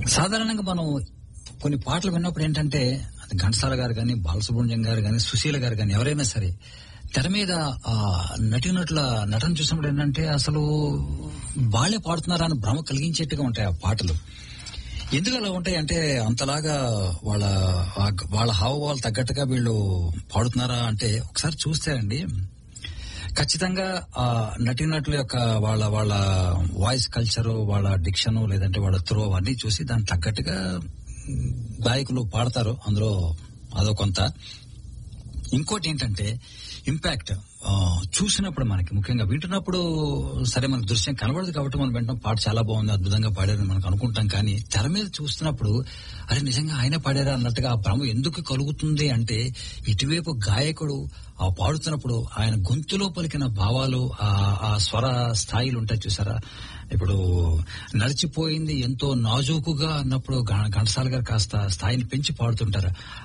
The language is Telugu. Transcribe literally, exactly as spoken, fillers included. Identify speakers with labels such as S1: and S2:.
S1: సాధారణంగా మనం కొన్ని పాటలు విన్నప్పుడు ఏంటంటే అది ఘంటసాల గారు కానీ బాలసుబ్రహ్మణ్యం గారు కానీ సుశీల గారు కానీ ఎవరైనా సరే తెర మీద ఆ నటినట్ల నటన చూసినప్పుడు ఏంటంటే అసలు వాళ్ళే పాడుతున్నారా అని భ్రమ కలిగించేట్టుగా ఉంటాయి ఆ పాటలు. ఎందుకు అలా ఉంటాయి అంటే అంతలాగా వాళ్ళ వాళ్ళ హావభావాలు తగ్గట్టుగా వీళ్ళు పాడుతున్నారా అంటే ఒకసారి చూస్తే అండి ఖచ్చితంగా ఆ నటినట్ల యొక్క వాళ్ళ వాళ్ళ వాయిస్ కల్చరు, వాళ్ళ డిక్షను, లేదంటే వాళ్ళ త్రో అవన్నీ చూసి దానికి తగ్గట్టుగా గాయకులు పాడతారు. అందులో అదో కొంత. ఇంకోటి ఏంటంటే ఇంపాక్ట్ చూసినప్పుడు మనకి ముఖ్యంగా వింటున్నప్పుడు సరే మనకు దృశ్యం కనబడదు కాబట్టి మనం వింటాం పాట చాలా బాగుంది, అద్భుతంగా పాడారని మనకు అనుకుంటాం. కానీ తెర మీద చూస్తున్నప్పుడు అరే నిజంగా ఆయన పాడారా అన్నట్టుగా ఆ భ్రమ ఎందుకు కలుగుతుంది అంటే ఇటువైపు గాయకుడు ఆ పాడుతున్నప్పుడు ఆయన గొంతులో పలికిన భావాలు, ఆ స్వర స్థాయిలు ఉంటాయి చూసారా. ఇప్పుడు నడిచిపోయింది ఎంతో నాజూకుగా అన్నప్పుడు ఘంటసాల గారు కాస్త స్థాయిని పెంచి పాడుతుంటారు.